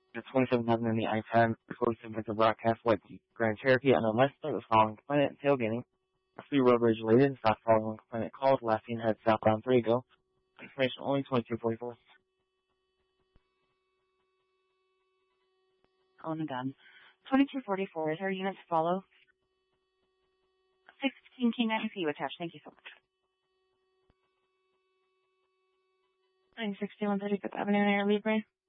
The 27,000 in the I-10, 47 minutes of broadcast went to Grand Cherokee on the west side was following complainant tailgating. A free road rage related and stopped following complainant called. Last seen head southbound 3 go. Information only 2244. On the gun. 2244, is our units follow? 16 King 90 for you attached. Thank you so much. 961 35th Avenue, Air Libre.